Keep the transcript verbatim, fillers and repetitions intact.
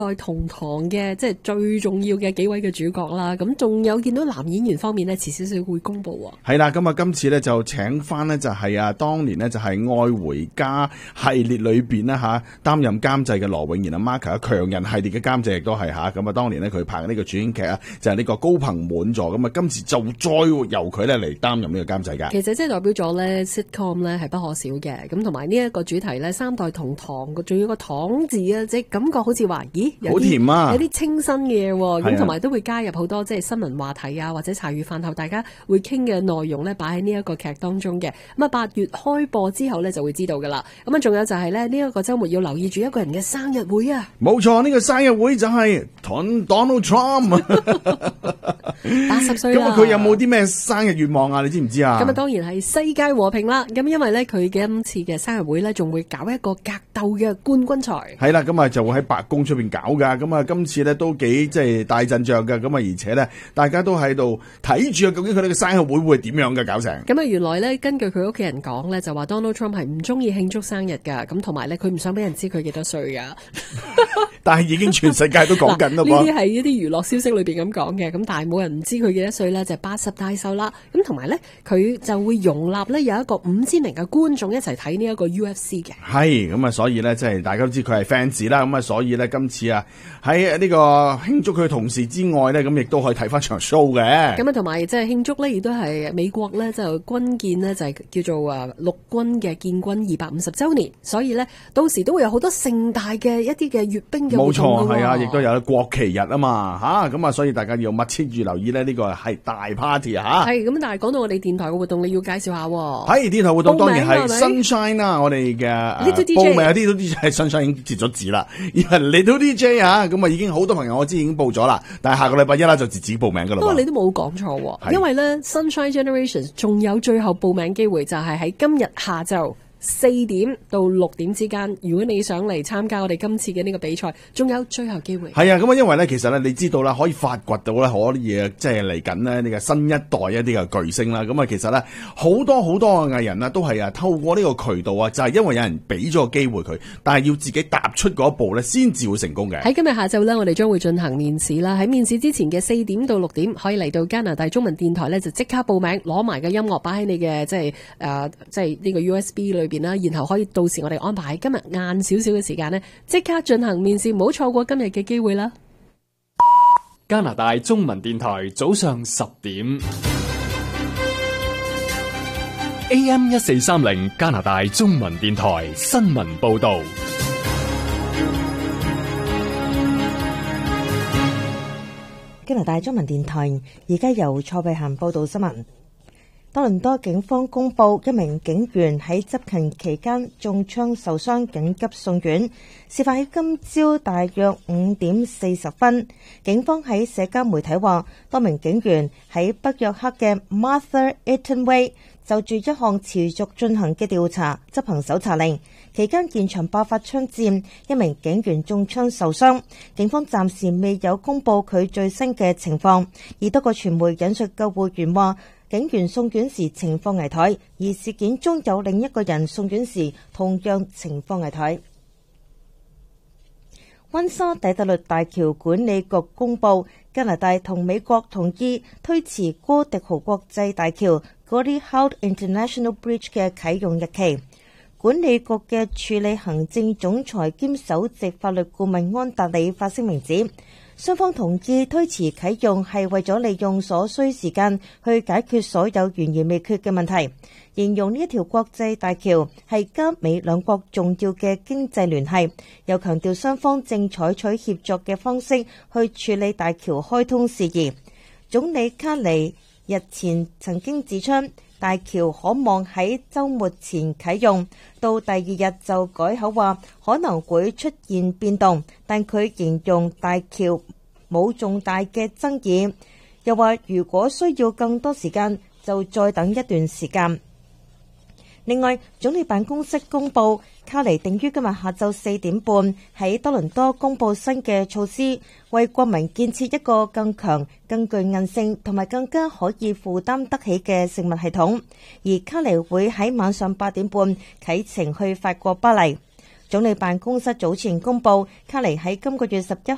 代同堂嘅即係最重要嘅幾位嘅主角啦，咁仲有見到男演員方面呢，遲少少會公布喎。 係啦，咁啊今次呢就請翻呢，就係啊當年呢，就係愛回家系列裏邊呢，吓擔任監製嘅羅永賢啊 Mark 強人系列嘅監製亦都係吓，咁啊當年呢，佢拍呢個主演劇啊就係呢個高朋滿座，咁啊今次就再由佢呢嚟擔任呢個監製㗎。 其實即係代表咗呢 sitcom 呢係不可少嘅，咁同埋呢一個主題呢，三代同堂，仲要個堂字啊，即係感覺好似話咦好甜啊， 有啲清新嘅嘢，咁同埋都會加入好多即係新聞話題啊，或者茶餘飯後大家會傾嘅內容咧，擺喺呢一個劇當中嘅。咁啊，八月開播之後咧就會知道噶啦。咁啊，仲有就係咧呢一個週末要留意住一個人嘅生日會啊。 冇錯，呢、這個生日會就係 Donald Trump 八十歲啦。 咁佢有冇啲咩生日願望啊？你知唔知啊？ 咁啊，當然係世界和平啦。咁因為咧佢嘅今次嘅生日會咧，仲會搞一個格鬥嘅冠軍賽。 係啦，咁啊就會喺白宮出邊搞噶。咁啊，今次咧都幾即係大陣仗嘅。咁啊，而且咧大家都喺度睇住啊，究竟佢哋嘅生日會會點樣嘅搞成？ 咁啊，原來咧根據佢屋企人講咧，就話 Donald Trump 係唔中意慶祝生日噶。咁同埋咧，佢唔想俾人知佢幾多歲噶。 但係已經全世界都講緊啦。 呢啲係一啲娛樂消息裏邊咁講嘅。咁但係冇人唔知佢幾多歲咧，就係八十大壽啦。咁同埋咧，佢就會容納咧有一個五千名嘅觀眾一齊睇呢一個 U F C 嘅。 係咁啊，所以咧即係大家都知佢係 fans 啦。咁啊，所以咧今次啊喺呢個慶祝佢同事之外咧，咁亦都可以睇翻場 show 嘅。 咁啊，同埋即係慶祝咧，亦都係美國咧就軍建呢，就係叫做啊陸軍嘅建軍二百五十週年。所以咧到時都會有好多盛大嘅一啲嘅閱兵嘅活動。冇錯， 係啊，亦都有國旗日啊嘛吓，咁啊，所以大家要密切住留意咧，呢個係大 party 吓。 係咁，但係講到我哋電台嘅活動，你要介紹下。 係電台活動當然係 Sunshine 啦，我哋嘅報名有啲都啲係 Sunshine 已經截咗字啦，而係 Little D J 啊，咁啊已經好多朋友我知已經報咗啦，但係下個禮拜一啦就截止報名噶啦。 不過你都冇講錯，因為咧 Sunshine Generations 仲有最後報名機會，就係喺今日下晝四點到六點之間，如果你想嚟參加我哋今次嘅呢個比賽，仲有最後機會。 係啊，咁啊，因為咧，其實咧，你知道啦，可以發掘到咧，可以即係嚟緊呢呢個新一代一啲嘅巨星啦。咁啊，其實咧，好多好多嘅藝人啊，都係啊透過呢個渠道啊，就係、是、因為有人俾咗個機會佢，但係要自己踏出嗰一步咧，先至會成功嘅。 喺今日下晝咧，我哋將會進行面試啦。喺面試之前嘅四點到六點，可以嚟到加拿大中文電台咧，就即刻報名，攞埋個音樂擺喺你嘅即係誒，即係呢個 U S B 裏邊啦，然後可以。到時我哋安排喺今日晏少少嘅時間呢，即刻進行面試，唔好錯過今日嘅機會啦！ 加拿大中文電台早上十點 A M 一四三零，加拿大中文電台新聞報道。 加拿大中文電台而家由蔡慧嫻報道新聞。多倫多警方公布一名警員喺執勤期間中槍受傷，緊急送院。事發喺今朝大約五點四十分。警方喺社交媒體話，多名警員喺北約克嘅 Martha Eaton Way 就住一項持續進行嘅調查執行搜查令，期間現場爆發槍戰，一名警員中槍受傷。警方暫時未有公布佢最新嘅情況，而多個傳媒引述救護員話，警員送院時情況危殆，而事件中有另一個人送院時同樣情況危殆。溫莎底特律大橋管理局公布，加拿大同美國同意推遲哥迪豪國際大橋 Gordie Howe International Bridge 嘅啟用日期。管理局嘅處理行政總裁兼首席法律顧問安達里發聲明指，雙方同意推遲啟用係為咗利用所需時間去解決所有懸而未決嘅問題，形容呢一條國際大橋係加美兩國重要嘅經濟聯繫，又強調雙方正採取協作嘅方式去處理大橋開通事宜。總理卡尼日前曾經指出，大橋可望喺週末前啟用，到第二日就改口話可能會出現變動，但佢形容大橋冇重大嘅爭議，又話如果需要更多時間，就再等一段時間。另外，總理辦公室公布，卡尼定於今日下晝四點半喺多倫多公布新嘅措施，為國民建設一個更強、更具韌性同埋更加可以負擔得起嘅食物系統。而卡尼會喺晚上八點半啟程去法國巴黎。總理辦公室早前公布，卡尼喺今個月十一